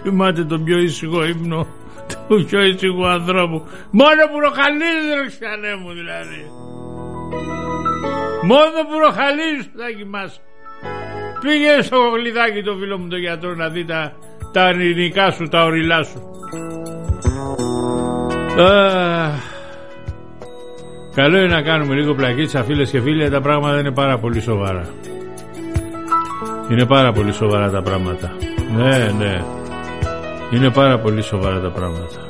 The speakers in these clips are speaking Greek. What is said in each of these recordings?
Θυμάται τον πιο ήσυχο ύμνο του πιο ήσυχου ανθρώπου. Μόνο που ροχαλίζεις ρε Χριστιανέ μου δηλαδή. Μόνο που ροχαλίζεις θα κοιμάσαι. Πήγαινε στο γλυδάκι το φίλο μου το γιατρό να δει τα αρνητικά σου, τα ορειλά σου. Καλό είναι να κάνουμε λίγο πλακίτσα φίλες και φίλοι. Τα πράγματα είναι πάρα πολύ σοβαρά. Είναι πάρα πολύ σοβαρά τα πράγματα. Ναι, ναι. Είναι πάρα πολύ σοβαρά τα πράγματα.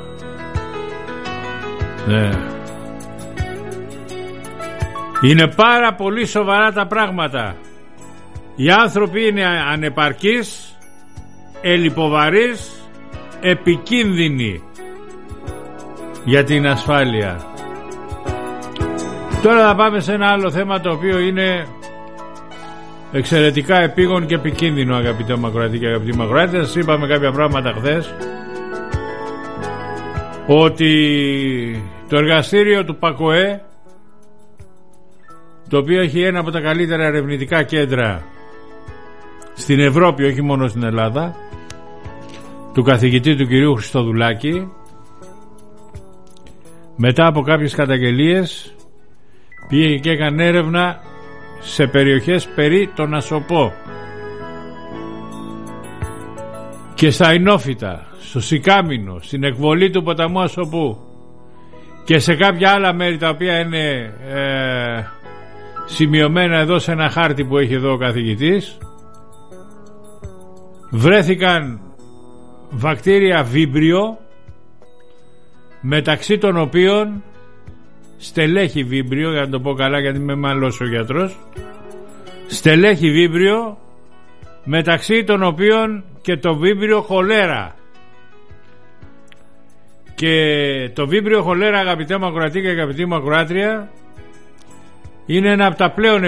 Ναι. Είναι πάρα πολύ σοβαρά τα πράγματα. Οι άνθρωποι είναι ανεπαρκείς, ελλειποβαρείς, επικίνδυνοι για την ασφάλεια. Τώρα θα πάμε σε ένα άλλο θέμα το οποίο είναι εξαιρετικά επίγον και επικίνδυνο, αγαπητέ Μακροατή και αγαπητοί Μακροάτες. Σας είπαμε κάποια πράγματα χθες, ότι το εργαστήριο του ΠΑΚΟΕ, το οποίο έχει ένα από τα καλύτερα ερευνητικά κέντρα στην Ευρώπη, όχι μόνο στην Ελλάδα, του καθηγητή του κυρίου Χριστοδουλάκη, μετά από κάποιες καταγγελίες πήγε και έκανε έρευνα σε περιοχές περί τον Ασοπό και στα Ινόφυτα, στο Σικάμινο, στην εκβολή του ποταμού Ασοπού και σε κάποια άλλα μέρη τα οποία είναι σημειωμένα εδώ σε ένα χάρτη που έχει εδώ ο καθηγητής. Βρέθηκαν βακτήρια βίμπριο, μεταξύ των οποίων στελέχη βίμπριο, για να το πω καλά γιατί είμαι μαλός ο γιατρός, στελέχη βίμπριο, μεταξύ των οποίων και το βίμπριο χολέρα. Και το βίμπριο χολέρα, αγαπητέ Μακροατή και αγαπητή Μακροάτρια, είναι ένα από τα πλέον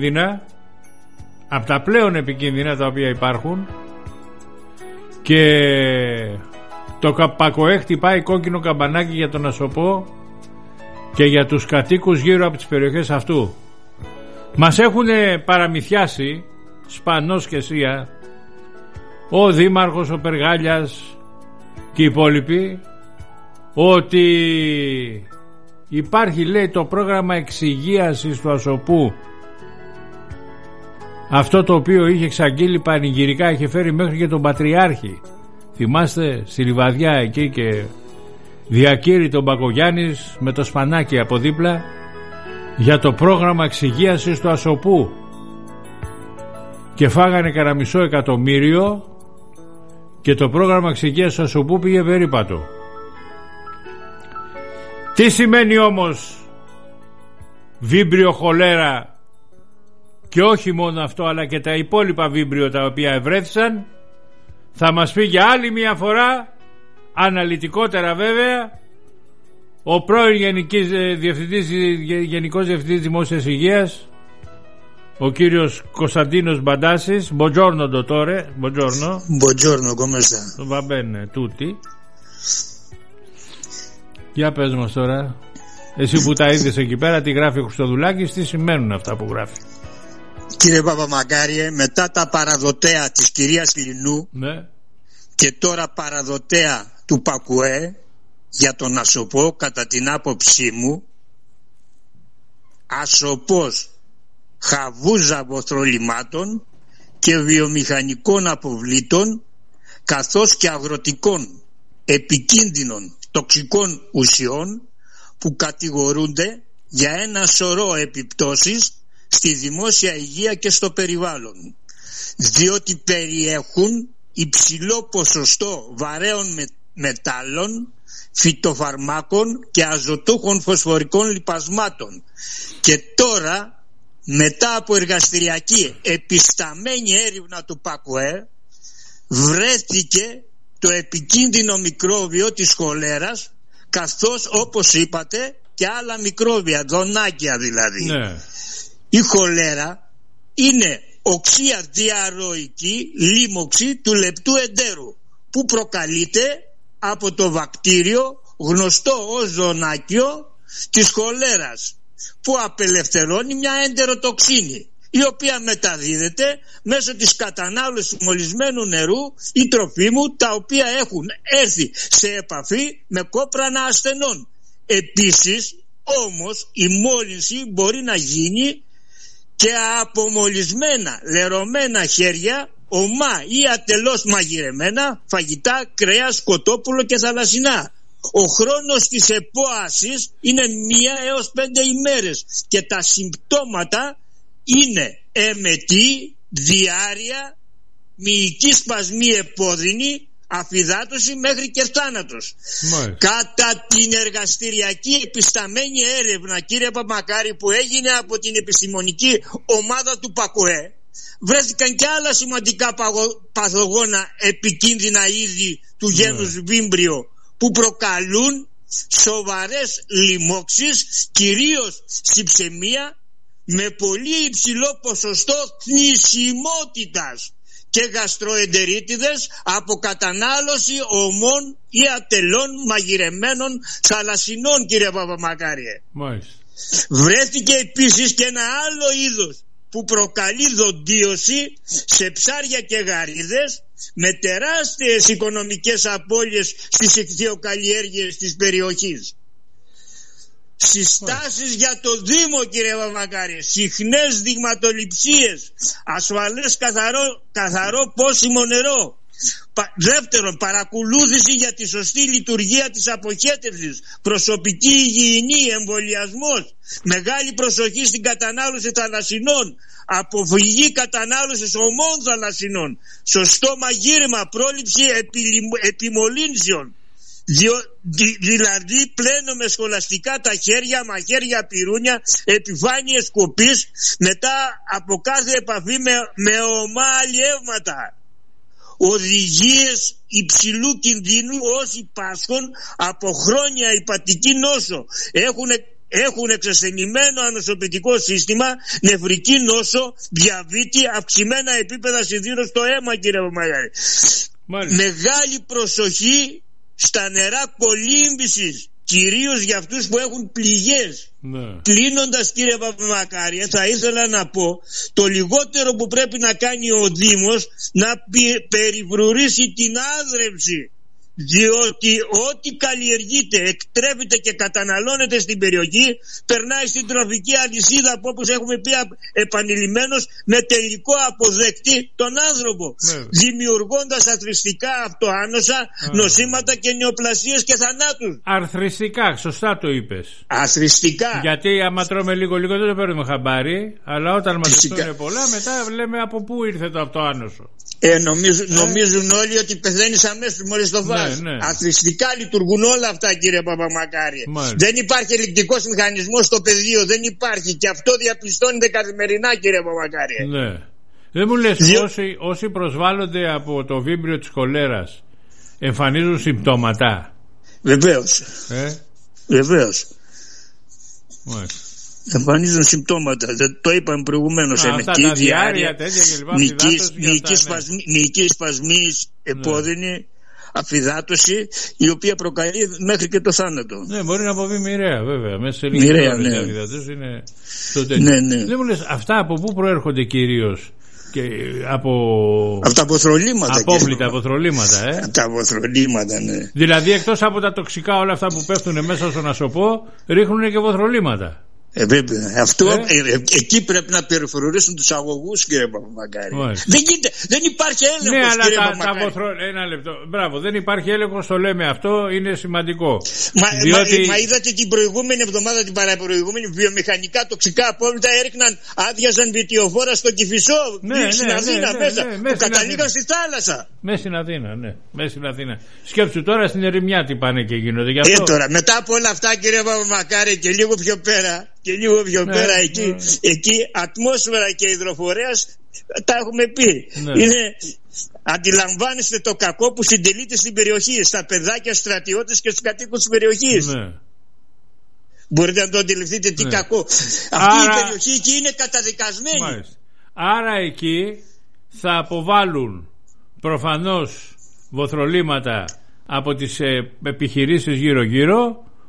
επικίνδυνα, τα οποία υπάρχουν, και το ΠΑΚΟΕ χτυπάει κόκκινο καμπανάκι για τον Ασοπό και για τους κατοίκους γύρω από τις περιοχές αυτού. Μας έχουν παραμυθιάσει Σπανός και Σία, ο Δήμαρχος, ο Περγάλιας και οι υπόλοιποι, ότι υπάρχει, λέει, το πρόγραμμα εξυγίασης του Ασοπού, αυτό το οποίο είχε εξαγγείλει πανηγυρικά, είχε φέρει μέχρι και τον Πατριάρχη. Θυμάστε, στη Λιβαδιά εκεί, και διακήρυ τον Μπακογιάννης με το σπανάκι από δίπλα για το πρόγραμμα εξυγίασης του Ασοπού, και φάγανε κανένα μισό εκατομμύριο και το πρόγραμμα εξυγίασης του Ασοπού πήγε περίπατο. Τι σημαίνει όμως βίμπριο χολέρα, και όχι μόνο αυτό αλλά και τα υπόλοιπα βίμπριο τα οποία ευρέθησαν, θα μας πει για άλλη μια φορά, αναλυτικότερα βέβαια, ο πρώην Γενικός Διευθυντής Δημόσιας Υγείας, ο κύριος Κωνσταντίνος Μπαντάσης. Buongiorno dottore. Buongiorno, come sta? Va bene, tutti. Για πες μας τώρα, εσύ που τα είδες εκεί πέρα, τι γράφει ο Χριστοδουλάκης, τι σημαίνουν αυτά που γράφει? Κύριε Παπαμακάριε, μετά τα παραδοτέα της κυρίας Λινού, ναι, και τώρα παραδοτέα του ΠΑΚΟΕ για τον Ασοπό, κατά την άποψή μου, Ασοπός χαβούζα βοθρολιμάτων και βιομηχανικών αποβλήτων, καθώς και αγροτικών επικίνδυνων τοξικών ουσιών, που κατηγορούνται για ένα σωρό επιπτώσεις στη δημόσια υγεία και στο περιβάλλον, διότι περιέχουν υψηλό ποσοστό βαρέων μετάλλων, φυτοφαρμάκων και αζωτούχων φωσφορικών λιπασμάτων. Και τώρα, μετά από εργαστηριακή επισταμένη έρευνα του ΠΑΚΟΕ, βρέθηκε το επικίνδυνο μικρόβιο της χολέρας, καθώς, όπως είπατε, και άλλα μικρόβια, δονάκια δηλαδή. Ναι. Η χολέρα είναι οξεία διαρροϊκή λίμωξη του λεπτού εντέρου, που προκαλείται από το βακτήριο γνωστό ως ζωνάκιο της χολέρας, που απελευθερώνει μια εντεροτοξίνη η οποία μεταδίδεται μέσω της κατανάλωσης μολυσμένου νερού ή τροφίμου, τα οποία έχουν έρθει σε επαφή με κόπρανα ασθενών. Επίσης όμως η μόλυνση μπορεί να γίνει και από μολυσμένα λερωμένα χέρια, ομά ή ατελώς μαγειρεμένα φαγητά, κρέας, κοτόπουλο και θαλασσινά. Ο χρόνος της επόασης είναι 1 έως 5 ημέρες και τα συμπτώματα είναι εμετή, διάρρεια, μυϊκή σπασμή επώδυνη, αφυδάτωση μέχρι και θάνατος. Κατά την εργαστηριακή επισταμένη έρευνα, κύριε Παπαμακάρη, που έγινε από την επιστημονική ομάδα του ΠΑΚΟΕ, βρέθηκαν και άλλα σημαντικά παθογόνα επικίνδυνα είδη του γένους Βίμπριο που προκαλούν σοβαρές λοιμώξεις, κυρίως συψαιμία, με πολύ υψηλό ποσοστό θνησιμότητας και γαστροεντερίτιδες από κατανάλωση ομών ή ατελών μαγειρεμένων θαλασσινών, κύριε Παπαμακάριε. Βρέθηκε επίσης και ένα άλλο είδος που προκαλεί δοντίωση σε ψάρια και γαρίδες, με τεράστιες οικονομικές απώλειες στις ηχθειοκαλλιέργειες της περιοχής. Συστάσεις για το Δήμο, κύριε Παπαμακάρη: συχνές δειγματοληψίες, ασφαλές καθαρό πόσιμο νερό. Δεύτερον, παρακολούθηση για τη σωστή λειτουργία της αποχέτευσης, προσωπική υγιεινή, εμβολιασμός, μεγάλη προσοχή στην κατανάλωση θαλασσινών, αποφυγή κατανάλωσης ομών θαλασσινών, σωστό μαγείρεμα, πρόληψη επιμολύνσεων, δηλαδή πλένω με σχολαστικά τα χέρια, μαχαίρια, πυρούνια, επιφάνειες κοπής, μετά από κάθε επαφή με ομά αλλιεύματα. Οδηγίες υψηλού κινδύνου όσοι πάσχουν από χρόνια υπατική νόσο, έχουν εξασθενημένο ανοσοποιητικό σύστημα, νευρική νόσο, διαβήτη, αυξημένα επίπεδα σιδήρου στο αίμα, κύριε Παπαμακάρη. Μεγάλη προσοχή στα νερά κολύμβησης, κυρίως για αυτούς που έχουν πληγές. Κλείνοντας, κύριε Παπαμακάρη, θα ήθελα να πω το λιγότερο που πρέπει να κάνει ο Δήμος, να περιφρουρήσει την άδρευση, διότι ό,τι καλλιεργείται, εκτρέφεται και καταναλώνεται στην περιοχή περνάει στην τροφική αλυσίδα, που όπως έχουμε πει επανειλημμένως, με τελικό αποδέκτη τον άνθρωπο, δημιουργώντας αθρηστικά αυτοάνοσα, νοσήματα και νεοπλασίες και θανάτους. Αρθριστικά, σωστά το είπες. Αθρηστικά. Γιατί άμα τρώμε λίγο δεν το παίρνουμε χαμπάρι, αλλά όταν μαζευτούν πολλά, μετά λέμε από πού ήρθε το αυτοάνωσο. Νομίζουν όλοι ότι πεθαίνεις αμέσως μόλις το φας. Αθρηστικά λειτουργούν όλα αυτά, κύριε Παπαμακάρη. Δεν υπάρχει ελεκτικός μηχανισμός στο πεδίο, δεν υπάρχει, και αυτό διαπιστώνεται καθημερινά, κύριε Παπαμακάρη. Δεν μου λες όσοι προσβάλλονται από το βίμπριο της χολέρας εμφανίζουν συμπτώματα? Βεβαίως. Βεβαίως. Εμφανίζουν συμπτώματα. Το είπαμε προηγουμένως. Εμετή, διάρρεια, μυϊκή σπασμή, επώδυνη, αφυδάτωση, η οποία προκαλεί μέχρι και το θάνατο. Ναι, μπορεί να αποβεί μοιραία, βέβαια. Μέσα σε λίγες ώρες η αφυδάτωση είναι στο τέλος. Δεν μου λες, αυτά από πού προέρχονται κυρίως? Και από τα αποθρολήματα. Απόβλητα αποθρολήματα, Τα αποθρολήματα, ναι. Δηλαδή, εκτός από τα τοξικά όλα αυτά που πέφτουν μέσα στον ασωπό, ρίχνουν και αποθρολήματα. Βέβαια. Εκεί πρέπει να περιφρουρήσουν τους αγωγούς, κύριε Παπαμακάρη. Δεν υπάρχει έλεγχος. Ναι, αλλά ένα λεπτό. Μπράβο, δεν υπάρχει έλεγχος, το λέμε αυτό, είναι σημαντικό. Μα είδατε την προηγούμενη εβδομάδα, την παραπροηγούμενη, βιομηχανικά τοξικά απόβλητα έριχναν, άδειαζαν βιτιοφόρα στο Κηφισό, στην Αθήνα μέσα, που καταλήγαν στη θάλασσα. Μέσα στην Αθήνα, ναι. Μέσα στην Αθήνα. Σκέψου τώρα στην Ερημιά τι πάνε και γίνονται. Τώρα, μετά από όλα αυτά, κύριε Παπαμακάρη, και λίγο πιο πέρα. Και λίγο πιο πέρα εκεί ατμόσφαιρα και υδροφορέας, τα έχουμε πει. Αντιλαμβάνεστε το κακό που συντελείται στην περιοχή, στα παιδάκια, στρατιώτες και στους κατοίκους της περιοχής. Μπορείτε να το αντιληφθείτε τι κακό. Αυτή η περιοχή εκεί είναι καταδικασμένη. Άρα εκεί θα αποβάλουν προφανώς βοθρολήματα από τις επιχειρήσεις γύρω-γύρω,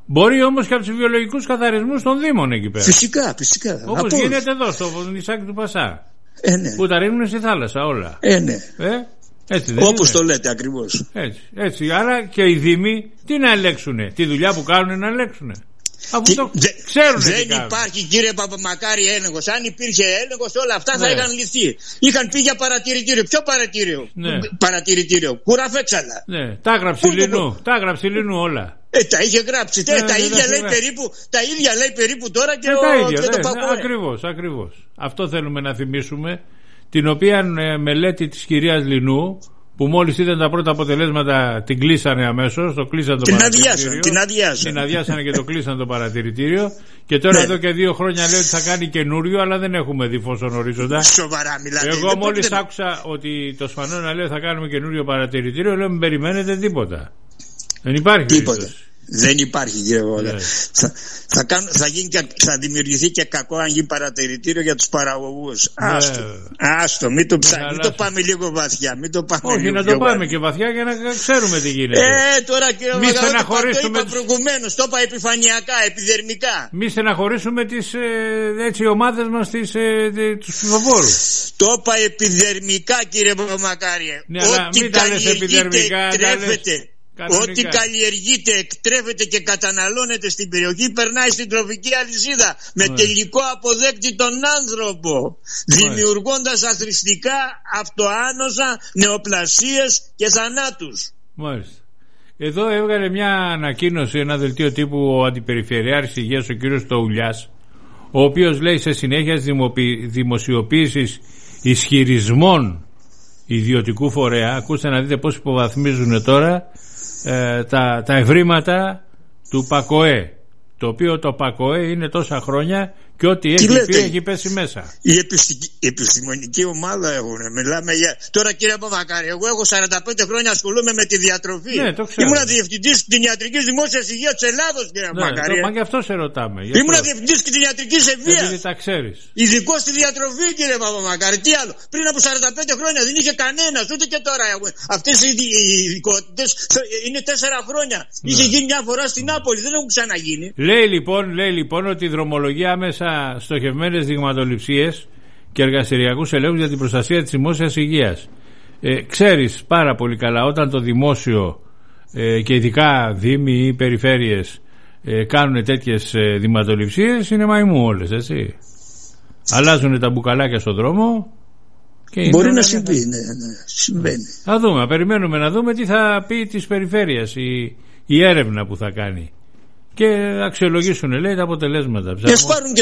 Μπορεί όμως και από τους βιολογικούς καθαρισμούς των Δήμων εκεί πέρα. Φυσικά. Όπως γίνεται εδώ στο νησάκι του Πασά. Ναι. Που τα ρίχνουν στη θάλασσα όλα. Ναι. Έτσι δεν όπως είναι? Το λέτε ακριβώς. Έτσι. Άρα και οι Δήμοι τι να ελέγξουνε? Τη δουλειά που κάνουν να ελέγξουνε. Αφού το ξέρουν. Δεν υπάρχει, κύριε Παπαμακάρη, έλεγχος. Αν υπήρχε έλεγχος, όλα αυτά θα είχαν λυθεί. Είχαν πει για παρατηρητήριο. Ποιο παρατηρητήριο? Παρατηρητήριο. Κουραφέξαλα. Ναι, τα έγραψε Λινού όλα. Τα είχε γράψει. Τα ίδια λέει περίπου τώρα και το Πακοέ. Ακριβώς. Αυτό θέλουμε να θυμίσουμε. Την οποία μελέτη της κυρίας Λινού, που μόλις είδαν τα πρώτα αποτελέσματα την κλείσανε αμέσως, το κλείσαν το παρατηρητήριο. Την αδειάσανε και το κλείσαν το παρατηρητήριο. Και τώρα εδώ και 2 χρόνια λέει ότι θα κάνει καινούριο, αλλά δεν έχουμε δει φως στον ορίζοντα. Σοβαρά μιλάτε? Εγώ μόλις άκουσα ότι το Σφανώνα λέει θα κάνουμε καινούριο παρατηρητήριο, λέω μην περιμένετε τίποτα. Δεν υπάρχει τίποτα. Δεν υπάρχει, κύριε Βόλα. Θα δημιουργηθεί και κακό αν γίνει παρατηρητήριο για τους παραγωγούς. Άστο, μην το πάμε λίγο βαθιά. Όχι, να το πάμε και βαθιά για να ξέρουμε τι γίνεται. Τώρα, κύριε Βόλα, το είπα προηγουμένως, το είπα επιφανειακά, επιδερμικά. Μη στεναχωρήσουμε τις ομάδες μας, τους ψηφοφόρους. Το είπα επιδερμικά, κύριε Παπαμακάριε. Ό,τι καλλιεργείται τρέφεται. Ό,τι καλλιεργείται, εκτρέφεται και καταναλώνεται στην περιοχή περνάει στην τροφική αλυσίδα με τελικό αποδέκτη τον άνθρωπο, δημιουργώντας αθροιστικά αυτοάνοσα, νεοπλασίες και θανάτους. Μάλιστα. Εδώ έβγαλε μια ανακοίνωση, ένα δελτίο τύπου, ο Αντιπεριφερειάρχης Υγείας, ο κ. Στοουλιάς, ο οποίος λέει σε συνέχεια δημοσιοποίησης ισχυρισμών ιδιωτικού φορέα, ακούστε να δείτε πώς υποβαθμίζουν τώρα τα ευρήματα του Πακοέ, το οποίο το Πακοέ είναι τόσα χρόνια και ό,τι έχει πει έχει πέσει μέσα. Η επιστημονική ομάδα έχουν. Μιλάμε για... Τώρα, κύριε Παπαμακάρη, εγώ έχω 45 χρόνια ασχολούμαι με τη διατροφή. Ναι, το ξέρω. Ήμουνα διευθυντής κτηνιατρικής δημόσιας υγείας της Ελλάδος, κύριε Παπαμακάρη. Μα γι' αυτό σε ρωτάμε. Ήμουνα διευθυντής κτηνιατρικής υγείας. Επειδή τα ξέρεις. Ειδικός στη διατροφή, κύριε Παπαμακάρη. Τι άλλο? Πριν από 45 χρόνια δεν είχε κανένας, ούτε και τώρα έχουν. Αυτές οι ειδικότητες είναι 4 χρόνια. Είχε γίνει μια φορά στην Νάπολη, δεν έχουν ξαναγίνει. Λέει λοιπόν ότι η δρομολογία άμεσα στοχευμένες δειγματοληψίες και εργαστηριακούς ελέγχους για την προστασία της δημόσιας υγείας. Ξέρεις πάρα πολύ καλά, όταν το δημόσιο και ειδικά δήμοι ή περιφέρειες κάνουν τέτοιες δειγματοληψίες, είναι μαϊμού όλες, έτσι. Αλλάζουν τα μπουκαλάκια στον δρόμο και μπορεί να συμβεί, ναι, συμβαίνει. Θα δούμε, περιμένουμε να δούμε τι θα πει της περιφέρειας η έρευνα που θα κάνει και αξιολογήσουν, λέει, τα αποτελέσματα. Και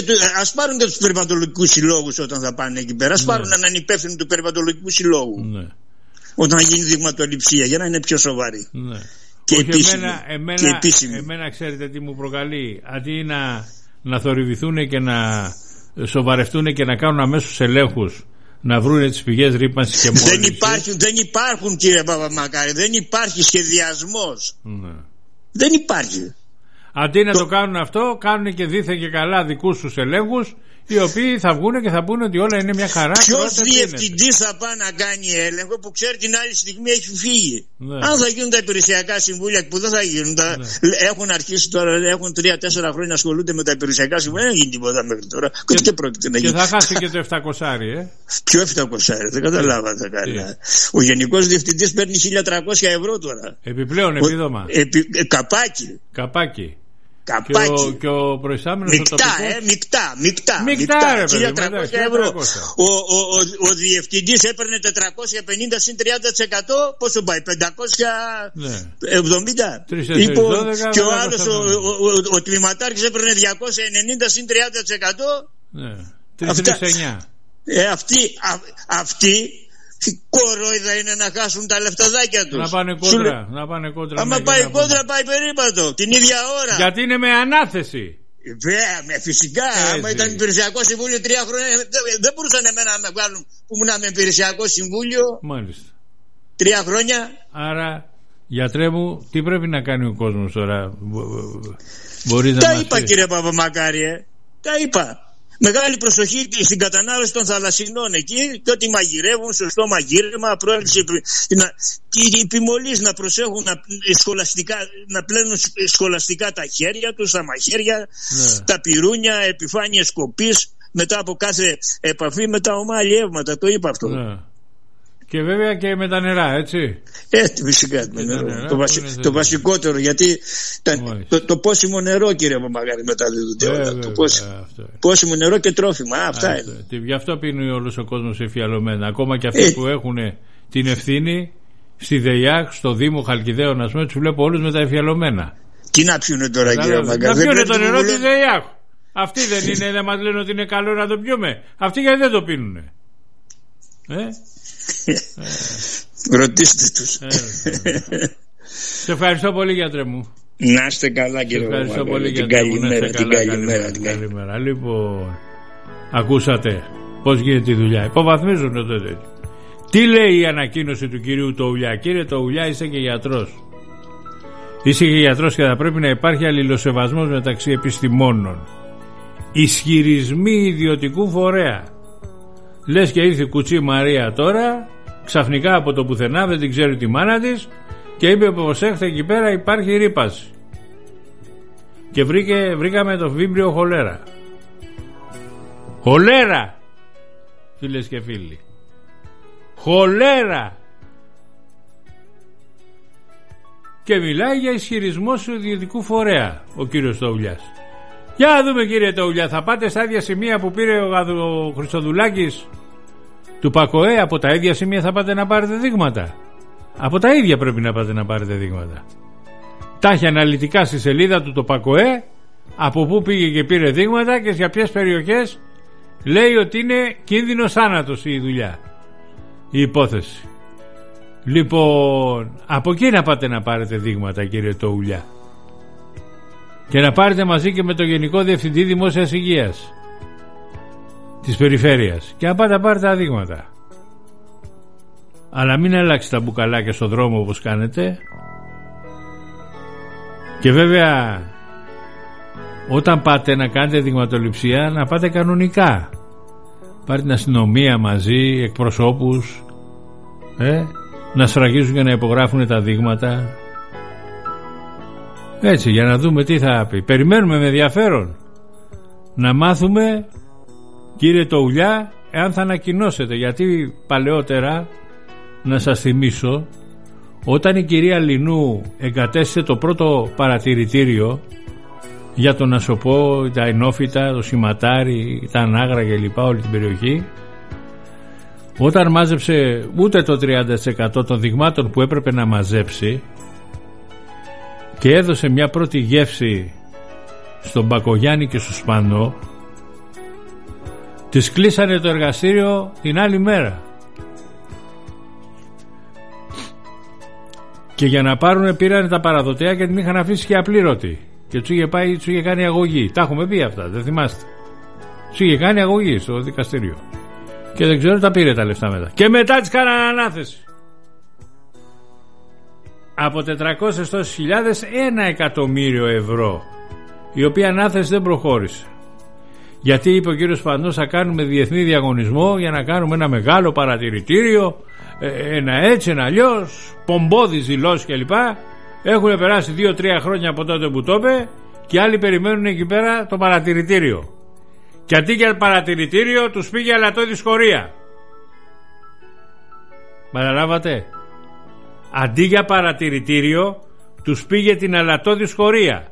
ας πάρουν και τους περιβαλλοντικούς συλλόγους όταν θα πάνε εκεί πέρα. Ας πάρουν έναν υπεύθυνο του περιβαλλοντικού συλλόγου όταν γίνει δειγματοληψία, για να είναι πιο σοβαρή. Και επίσημη. Εμένα ξέρετε τι μου προκαλεί? Αντί να θορυβηθούν και να σοβαρευτούν και να κάνουν αμέσως ελέγχους, να βρούνε τις πηγές ρύπανσης και μόλυνσης. Δεν υπάρχουν, κύριε Παπαμακάρη, δεν υπάρχει σχεδιασμός. Δεν υπάρχει. Αντί να το κάνουν αυτό, κάνουν και δήθεν και καλά δικούς τους ελέγχους, οι οποίοι θα βγουν και θα πούνε ότι όλα είναι μια χαρά. Ποιος διευθυντής θα πάει να κάνει έλεγχο που ξέρει την άλλη στιγμή έχει φύγει? Αν θα γίνουν τα υπηρεσιακά συμβούλια, που δεν θα γίνουν, έχουν αρχίσει τώρα, έχουν 3-4 χρόνια ασχολούνται με τα υπηρεσιακά συμβούλια, δεν γίνει τίποτα μέχρι τώρα. Και πρόκειται να γίνει. Και θα χάσει και το 700. Ποιο 700? Δεν καταλάβατε καλά. Ο γενικός διευθυντής παίρνει 1.300 ευρώ τώρα. Επιπλέον επίδομα. Καπάκι. Και ο προϊστάμενος Μεικτά ρε παιδί, 1.300 ευρώ. Ο διευθυντής έπαιρνε 450 συν 30%. Πόσο πάει? 570. Και ο άλλος ο τμήματάρχης έπαιρνε 290 συν 30%. Αυτοί κορόιδα είναι να χάσουν τα λεφταδάκια τους. Να πάνε κόντρα. Άμα πάει κόντρα, πάει περίπατο την ίδια ώρα. Γιατί είναι με ανάθεση. Βέβαια, φυσικά. Άμα ήταν υπηρεσιακό συμβούλιο 3 χρόνια, δεν μπορούσαν εμένα να με βγάλουν που ήμουν με υπηρεσιακό συμβούλιο. Μάλιστα. 3 χρόνια. Άρα, γιατρέ μου, τι πρέπει να κάνει ο κόσμος τώρα? Τα είπα, κύριε Παπαμακάριε. Τα είπα. Μεγάλη προσοχή στην κατανάλωση των θαλασσινών εκεί και ότι μαγειρεύουν, σωστό μαγείρεμα, πρόληψη και οι επιμολείς να προσέχουν να πλένουν σχολαστικά τα χέρια τους, τα μαχαίρια, τα πυρούνια, επιφάνειες κοπής μετά από κάθε επαφή με τα ομά αλλιεύματα, το είπα αυτό. Και βέβαια και με τα νερά, έτσι. Φυσικά με νερό. Το βασικότερο, γιατί το πόσιμο νερό, κύριε Παπαμακάρη, μεταδίδονται. Το πόσιμο νερό και τρόφιμα. Αυτά είναι. Γι' αυτό πίνει όλος ο κόσμος εφιαλωμένα. Ακόμα και αυτοί που έχουν την ευθύνη στη ΔΕΙΑΧ, στο Δήμο Χαλκιδαίων, ας πούμε, τους βλέπω όλους με τα εφιαλωμένα. Τι να πιούνε τώρα, κύριε Παπαμακάρη? Να πιούνε το νερό της ΔΕΙΑΧ. Αυτοί δεν μας λένε ότι είναι καλό να το πιούμε? Αυτοί γιατί δεν το πίνουνε? Ρωτήστε τους. Σε ευχαριστώ πολύ, γιατρέ μου. Να είστε καλά, κύριε Παπαμακάρη. Ευχαριστώ πολύ για την καλημέρα. Λοιπόν, ακούσατε πώς γίνεται η δουλειά? Υποβαθμίζουν το τέτοιο. Τι λέει η ανακοίνωση του κυρίου Τοουλιά? Κύριε Τοουλιά, είσαι και γιατρός. Είσαι και γιατρός και θα πρέπει να υπάρχει αλληλοσεβασμός μεταξύ επιστημόνων. Ισχυρισμοί ιδιωτικού φορέα. Λες και ήρθε η Κουτσή Μαρία τώρα, ξαφνικά από το πουθενά, δεν την ξέρει τη μάνα της, και είπε πως έχετε εκεί πέρα υπάρχει ρύπαση. Και βρήκαμε το βίμπριο χολέρα. Χολέρα, φίλες και φίλοι. Χολέρα. Και μιλάει για ισχυρισμό του ιδιωτικού φορέα ο κύριος Τοουλιάς. Για να δούμε, κύριε Τοουλιά, θα πάτε στα ίδια σημεία που πήρε ο Χριστοδουλάκης του ΠΑΚΟΕ? Από τα ίδια σημεία θα πάτε να πάρετε δείγματα? Από τα ίδια πρέπει να πάτε να πάρετε δείγματα. Τα έχει αναλυτικά στη σελίδα του το ΠΑΚΟΕ, από πού πήγε και πήρε δείγματα και για ποιες περιοχές λέει ότι είναι κίνδυνος θάνατος η δουλειά, η υπόθεση. Λοιπόν, από εκεί να πάτε να πάρετε δείγματα, κύριε Τοουλιά, και να πάρετε μαζί και με το Γενικό Διευθυντή Δημόσιας Υγείας της Περιφέρειας και να πάτε να πάρετε τα δείγματα. Αλλά μην αλλάξετε τα μπουκαλάκια στον δρόμο όπως κάνετε. Και βέβαια, όταν πάτε να κάνετε δειγματοληψία, να πάτε κανονικά. Πάρτε την αστυνομία μαζί, εκπροσώπους, να σφραγίζουν και να υπογράφουν τα δείγματα. Έτσι, για να δούμε τι θα πει. Περιμένουμε με ενδιαφέρον να μάθουμε, κύριε Τοουλιά, εάν θα ανακοινώσετε. Γιατί παλαιότερα, να σας θυμίσω, όταν η κυρία Λινού εγκατέστησε το πρώτο παρατηρητήριο για το Νασοπό, τα ενόφυτα, το Σηματάρι, τα Ανάγρα κλπ, όλη την περιοχή, όταν μάζεψε ούτε το 30% των δειγμάτων που έπρεπε να μαζέψει και έδωσε μια πρώτη γεύση στον Μπακογιάννη και στο Σπανό, της κλείσανε το εργαστήριο την άλλη μέρα. Και για να πάρουν πήραν τα παραδοτέα και την είχαν αφήσει και απλήρωτη. Και του είχε κάνει αγωγή. Τα έχουμε πει αυτά, δεν θυμάστε? Του είχε κάνει αγωγή στο δικαστήριο. Και δεν ξέρω, τα πήρε τα λεφτά μετά. Και μετά της κάνανε ανάθεση. Από 400 τόσες χιλιάδες 1 εκατομμύριο ευρώ, η οποία ανάθεση δεν προχώρησε. Γιατί είπε ο κύριος Σπανός, θα κάνουμε διεθνή διαγωνισμό για να κάνουμε ένα μεγάλο παρατηρητήριο, ένα έτσι, ένα αλλιώς, πομπόδης δηλώσεις κλπ. Έχουν περάσει 2-3 χρόνια από τότε που το είπε και άλλοι περιμένουν εκεί πέρα το παρατηρητήριο. Και αντί για παρατηρητήριο τους πήγε αλατώδη σχορία. Καταλάβατε? Αντί για παρατηρητήριο τους πήγε την αλατώδη σχορία,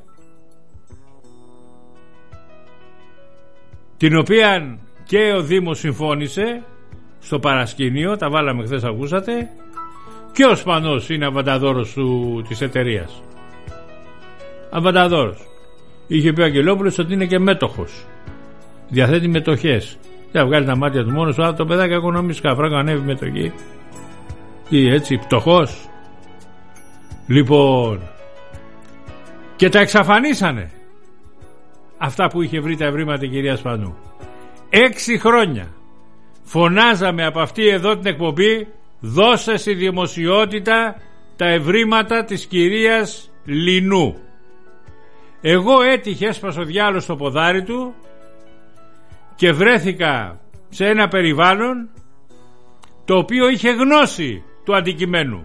την οποία και ο Δήμος συμφώνησε στο παρασκήνιο, τα βάλαμε χθες, ακούσατε, και ο Σπανός είναι αβανταδόρος της εταιρείας. Αβανταδόρος. Είχε πει ο Αγγελόπουλος ότι είναι και μέτοχος, διαθέτει μετοχές. Δεν βγάλει τα μάτια του μόνος του, το παιδάκι οικονομικά φράγκα ανέβει μετοχή ή έτσι πτωχός. Λοιπόν, και τα εξαφανίσανε αυτά που είχε βρει τα ευρήματα η κυρία Σπανού. 6 χρόνια φωνάζαμε από αυτή εδώ την εκπομπή, δώσε στη δημοσιότητα τα ευρήματα της κυρίας Λινού. Εγώ έτυχε, έσπασε ο διάλογος στο ποδάρι του και βρέθηκα σε ένα περιβάλλον το οποίο είχε γνώση του αντικειμένου.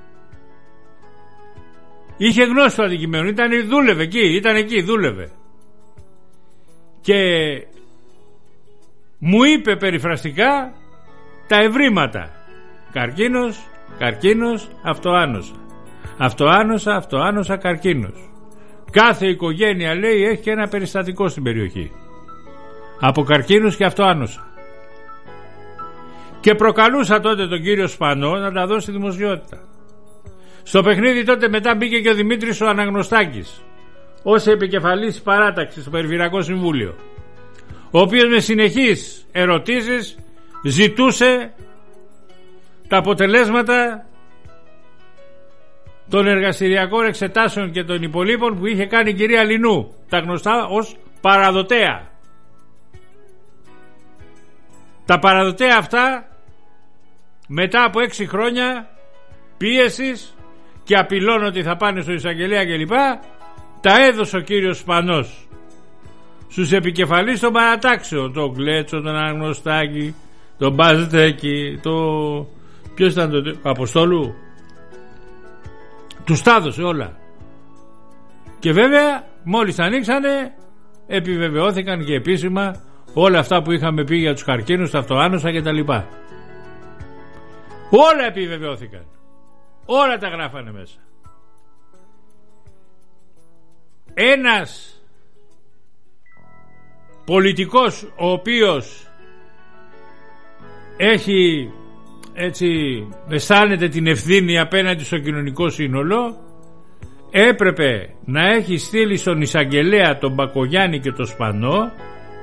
Είχε γνώση του αντικειμένου, δούλευε εκεί, δούλευε. Και μου είπε περιφραστικά τα ευρήματα. Καρκίνος, αυτοάνωσα, καρκίνος. Κάθε οικογένεια, λέει, έχει και ένα περιστατικό στην περιοχή. Από καρκίνους και αυτοάνωσα. Και προκαλούσα τότε τον κύριο Σπανό να τα δώσει δημοσιότητα. Στο παιχνίδι τότε μετά μπήκε και ο Δημήτρης ο Αναγνωστάκης ως επικεφαλής παράταξης στο Περιφερειακό Συμβούλιο, ο οποίος με συνεχείς ερωτήσεις ζητούσε τα αποτελέσματα των εργαστηριακών εξετάσεων και των υπολείπων που είχε κάνει η κυρία Λινού, τα γνωστά ως παραδοτέα. Τα παραδοτέα αυτά, μετά από 6 χρόνια πίεσης και απειλών ότι θα πάνε στο εισαγγελέα κλπ, τα έδωσε ο κύριος Σπανός στους επικεφαλείς των παρατάξεων, τον Κλέτσο, τον Αναγνωστάκη, τον Μπαζτέκη, ποιος ήταν το Αποστόλου, τους τα έδωσε όλα. Και βέβαια μόλις ανοίξανε επιβεβαιώθηκαν και επίσημα όλα αυτά που είχαμε πει για τους καρκίνους, τα αυτοάνωσα και τα λοιπά. Όλα επιβεβαιώθηκαν, όλα τα γράφανε μέσα. Ένας πολιτικός ο οποίος έχει, έτσι, αισθάνεται την ευθύνη απέναντι στο κοινωνικό σύνολο, έπρεπε να έχει στείλει στον εισαγγελέα τον Μπακογιάννη και τον Σπανό,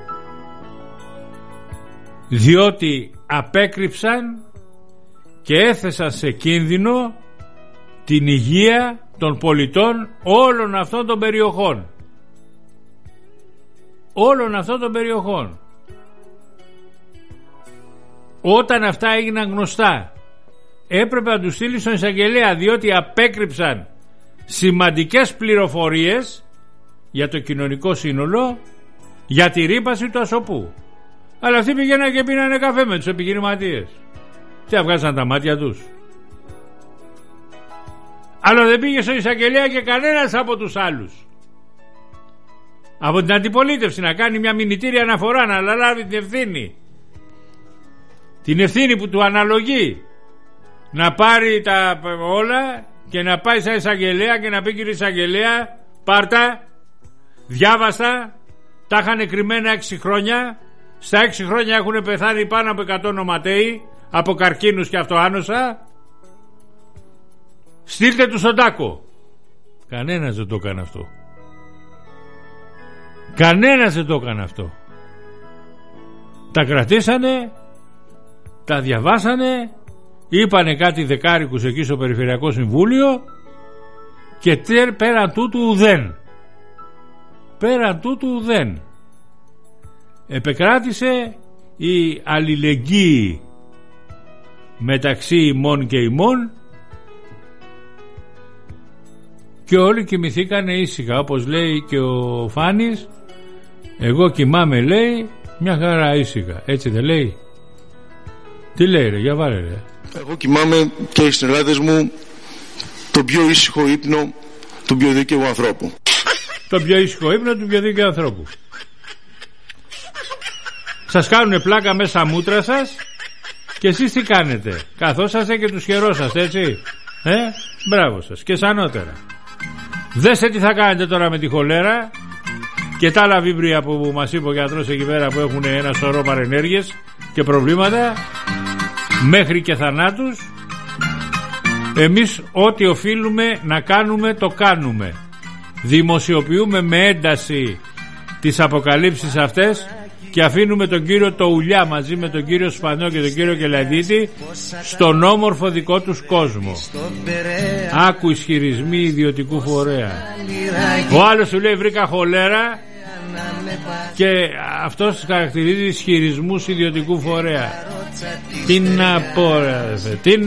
διότι απέκρυψαν και έθεσαν σε κίνδυνο την υγεία των πολιτών όλων αυτών των περιοχών. Όταν αυτά έγιναν γνωστά, έπρεπε να τους στείλει στον εισαγγελέα, διότι απέκρυψαν σημαντικές πληροφορίες για το κοινωνικό σύνολο, για τη ρύπαση του Ασοπού. Αλλά αυτοί πηγαίναν και πίνανε καφέ με τους επιχειρηματίες και βγάζαν τα μάτια τους. Αλλά δεν πήγε στον εισαγγελέα και κανένας από τους άλλους από την αντιπολίτευση να κάνει μια μηνυτήρια αναφορά, να λάβει την ευθύνη που του αναλογεί, να πάρει τα όλα και να πάει σαν εισαγγελέα και να πει: κύριε εισαγγελέα, πάρτα, διάβαστα, τα είχαν κρυμμένα 6 χρόνια, στα 6 χρόνια έχουν πεθάνει πάνω από 100 νοματέοι από καρκίνους και αυτοάνωσα, στείλτε του στον τάκο. Κανένας δεν το έκανε αυτό. Τα κρατήσανε, τα διαβάσανε, είπανε κάτι δεκάρικους εκεί στο Περιφερειακό Συμβούλιο και πέραν τούτου ουδέν. Επεκράτησε η αλληλεγγύη μεταξύ ημών και ημών και όλοι κοιμηθήκανε ήσυχα, όπως λέει και ο Φάνης. Εγώ κοιμάμαι, λέει, μια χαρά ήσυχα. Έτσι δεν λέει? Τι λέει, ρε, για βάλε, ρε. Εγώ κοιμάμαι και οι συνεργάτες μου τον πιο ήσυχο ύπνο του πιο δίκαιου ανθρώπου. Τον πιο ήσυχο ύπνο του πιο δίκαιου ανθρώπου. Σας κάνουνε πλάκα μέσα μούτρα σας και εσείς τι κάνετε? Καθόσαστε και τους χαιρόσαστε, έτσι? Μπράβο σας και σανότερα. Δέστε τι θα κάνετε τώρα με τη χολέρα και τα άλλα βίμπρια που μας είπε ο γιατρός εκεί πέρα, που έχουν ένα σωρό παρενέργειες και προβλήματα μέχρι και θανάτους. Εμείς ό,τι οφείλουμε να κάνουμε το κάνουμε. Δημοσιοποιούμε με ένταση τις αποκαλύψεις αυτές και αφήνουμε τον κύριο Τοουλιά μαζί με τον κύριο Σπανό και τον κύριο Κελαδίτη στον όμορφο δικό τους κόσμο. Άκου ισχυρισμοί ιδιωτικού φορέα. Ο άλλος σου λέει βρήκα χολέρα και αυτός χαρακτηρίζει ισχυρισμούς ιδιωτικού φορέα. Τι να πω, ρε,